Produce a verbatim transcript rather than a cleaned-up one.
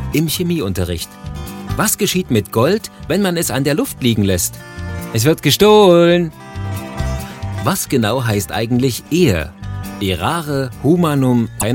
im Chemieunterricht. Was geschieht mit Gold, wenn man es an der Luft liegen lässt? Es wird gestohlen. Was genau heißt eigentlich Ehe? Errare humanum